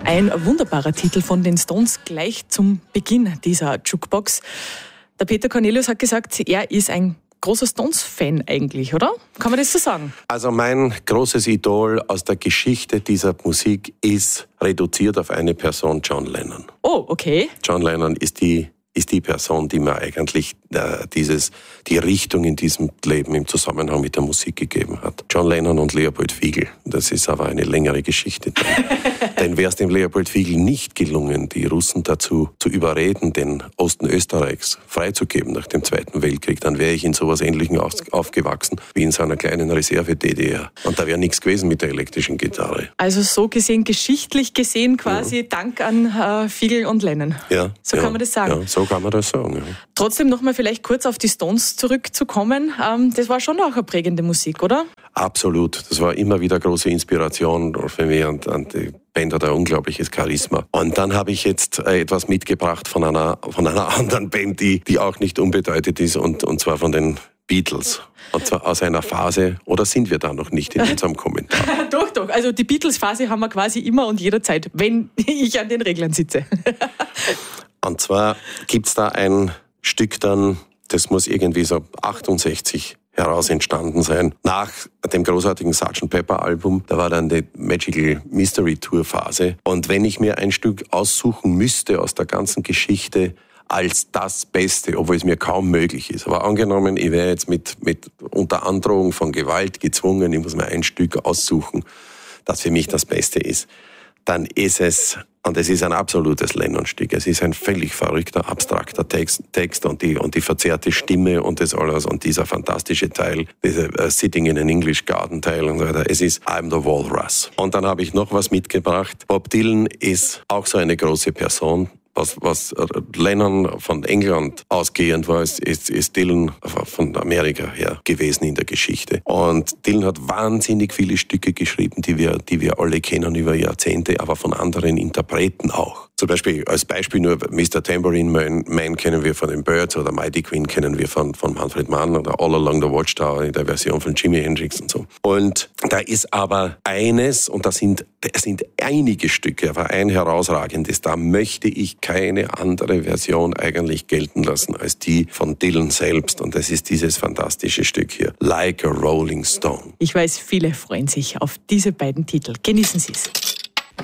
Ein wunderbarer Titel von den Stones gleich zum Beginn dieser Jukebox. Der Peter Cornelius hat gesagt, er ist ein großer Stones-Fan eigentlich, oder? Kann man das so sagen? Also mein großes Idol aus der Geschichte dieser Musik ist reduziert auf eine Person, John Lennon. Oh, okay. John Lennon ist die Person, die mir eigentlich die Richtung in diesem Leben im Zusammenhang mit der Musik gegeben hat. John Lennon und Leopold Fiegel. Das ist aber eine längere Geschichte. Denn wäre es dem Leopold Fiegel nicht gelungen, die Russen dazu zu überreden, den Osten Österreichs freizugeben nach dem Zweiten Weltkrieg, dann wäre ich in sowas Ähnlichem aufgewachsen wie in so einer kleinen Reserve-DDR. Und da wäre nichts gewesen mit der elektrischen Gitarre. Also so gesehen, geschichtlich gesehen quasi Dank an Fiegel und Lennon. Ja. So kann man das sagen. Ja, so kann man das sagen, ja. Trotzdem nochmal vielleicht kurz auf die Stones zurückzukommen. Das war schon auch eine prägende Musik, oder? Absolut. Das war immer wieder große Inspiration für mich und die Band hat ein unglaubliches Charisma. Und dann habe ich jetzt etwas mitgebracht von einer anderen Band, die auch nicht unbedeutend ist und zwar von den Beatles. Und zwar aus einer Phase, oder sind wir da noch nicht in unserem Kommentar? Doch. Also die Beatles-Phase haben wir quasi immer und jederzeit, wenn ich an den Reglern sitze. Und zwar gibt's da ein Stück dann, das muss irgendwie so 68 heraus entstanden sein. Nach dem großartigen Sgt. Pepper Album, da war dann die Magical Mystery Tour Phase. Und wenn ich mir ein Stück aussuchen müsste aus der ganzen Geschichte als das Beste, obwohl es mir kaum möglich ist. Aber angenommen, ich wäre jetzt mit unter Androhung von Gewalt gezwungen, ich muss mir ein Stück aussuchen, das für mich das Beste ist, dann ist es, und es ist ein absolutes Lennon-Stück, es ist ein völlig verrückter, abstrakter Text und die verzerrte Stimme und das alles und dieser fantastische Teil, dieser Sitting in an English Garden Teil und so weiter. Es ist I'm the Walrus. Und dann habe ich noch was mitgebracht. Bob Dylan ist auch so eine große Person. Was Lennon von England ausgehend war, ist Dylan von Amerika her gewesen in der Geschichte. Und Dylan hat wahnsinnig viele Stücke geschrieben, die wir alle kennen über Jahrzehnte, aber von anderen Interpreten auch. Zum Beispiel, als Beispiel nur Mr. Tambourine Man kennen wir von den Byrds oder Mighty Queen kennen wir von Manfred Mann oder All Along the Watchtower in der Version von Jimi Hendrix und so. Und da ist aber eines, und es sind einige Stücke, aber ein herausragendes, da möchte ich keine andere Version eigentlich gelten lassen als die von Dylan selbst. Und das ist dieses fantastische Stück hier, Like a Rolling Stone. Ich weiß, viele freuen sich auf diese beiden Titel. Genießen Sie es.